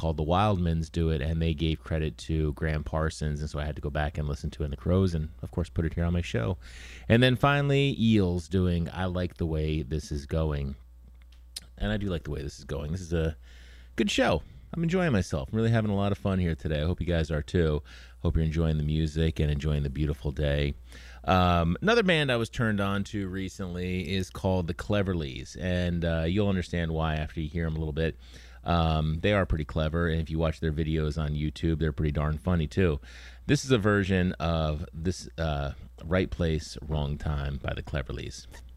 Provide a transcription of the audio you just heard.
called the Wildmans do it, and they gave credit to Graham Parsons, and so I had to go back and listen to it in the Crows, and of course put it here on my show. And then finally, Eels doing "I Like the Way This Is Going," and I do like the way this is going. This is a good show. I'm enjoying myself. I'm really having a lot of fun here today. I hope you guys are too. Hope you're enjoying the music and enjoying the beautiful day. Another band I was turned on to recently is called the Cleverleys, and you'll understand why after you hear them a little bit. They are pretty clever, and if you watch their videos on YouTube, they're pretty darn funny too. This is a version of this Right Place, Wrong Time by the Cleverleys.